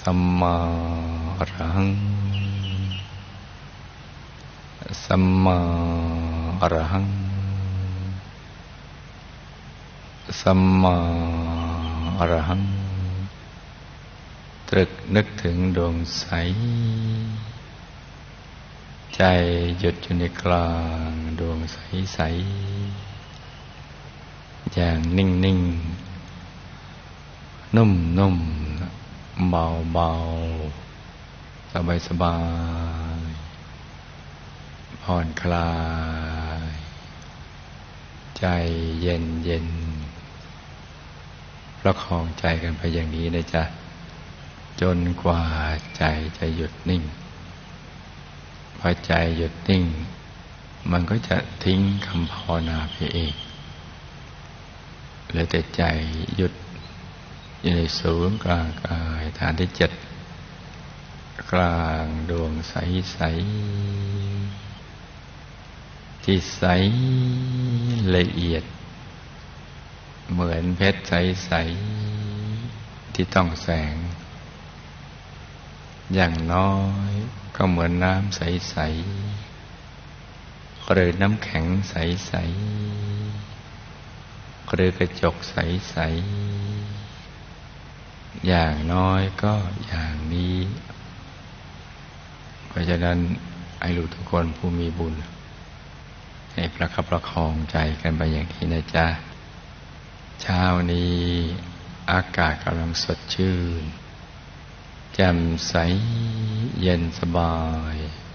สัมมาอรหังสัมมาอรหังสัมมาอรหังตรึกนึกถึงดวงใสใจหยุดอยู่ในกลางดวงใสๆอย่างนิ่งๆนุ่มๆเบาๆสบายๆผ่อนคลายใจเย็นประคองใจกันไปอย่างนี้นะจ๊ะจนกว่าใจจะหยุดนิ่งพอใจหยุดนิ่งมันก็จะทิ้งคำภาวนาไปเองเหลือแต่ใจหยุดอยู่ในศูนย์กลางกายฐานที่7กลางดวงใสๆที่ใสละเอียดเหมือนเพชรใสๆที่ต้องแสงอย่างน้อยก็เหมือนน้ำใสๆหรือน้ำแข็งใสๆหรือกระจกใสๆอย่างน้อยก็อย่างนี้เพราะฉะนั้นให้ลูกทุกคนผู้มีบุญให้ประคับประคองใจกันไปอย่างนี้นะจ๊ะเช้านี้อากาศกำลังสดชื่นแจ่มใสเย็นสบาย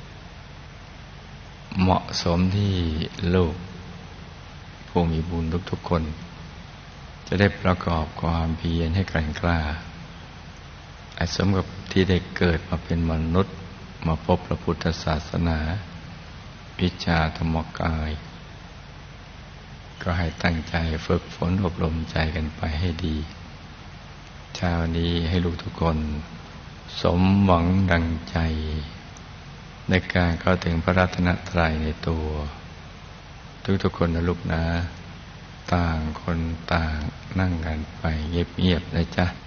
เหมาะสมที่ลูกผู้มีบุญทุกๆคนจะได้ประกอบความเพียรให้แกร่งกล้าสมกับที่ได้เกิดมาเป็นมนุษย์มาพบพระพุทธศาสนาวิชาธรรมกายก็ให้ตั้งใจฝึกฝนอบรมใจกันไปให้ดีเช้านี้ให้ลูกทุกคนสมหวังดังใจในการเข้าถึงพระรัตนตรัยในตัวทุกคนนะลูกนะต่างคนต่างนั่งกันไปเงียบๆนะจ๊ะ